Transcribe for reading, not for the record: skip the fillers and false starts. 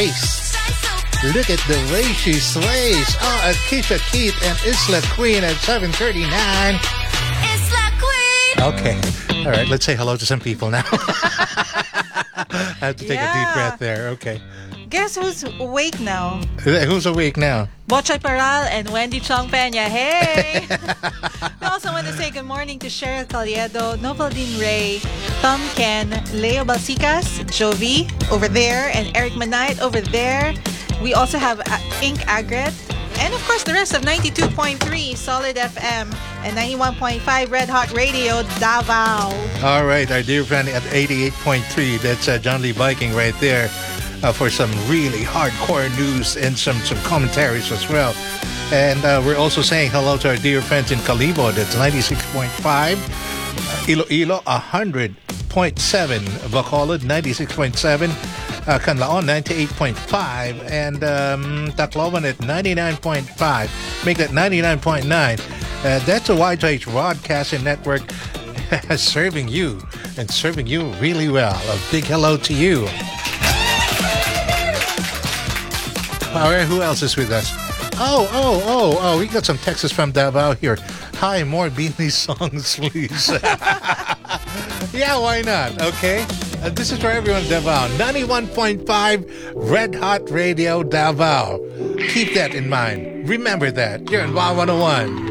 Look at the way she sways. Oh, Keisha Keith and Isla Queen at 7:39. Isla Queen. Okay. All right, let's say hello to some people now. I have to take a deep breath there. Okay. Guess who's awake now? Who's awake now? Bochay Paral and Wendy Chong Peña. Hey! We also want to say good morning to Cheryl Caliedo, Novaldine Ray, Tom Ken, Leo Balsicas, Jovi over there, and Eric Manite over there. We also have Ink Agret, and of course the rest of 92.3 Solid FM and 91.5 Red Hot Radio Davao. All right, our dear friend at 88.3, that's John Lee Viking right there for some really hardcore news and some commentaries as well. And we're also saying hello to our dear friends in Kalibo, that's 96.5, Iloilo 100.7, Bacolod 96.7, Canlaon 98.5, and Tacloban at 99.5. Make that 99.9. That's a YTH Broadcasting Network serving you and serving you really well. A big hello to you. All right, who else is with us? Oh, we got some texts from Davao here. Hi, more Beanie songs, please. Yeah, why not? Okay. This is for everyone, Davao. 91.5 Red Hot Radio Davao. Keep that in mind. Remember that. You're in WOW 101.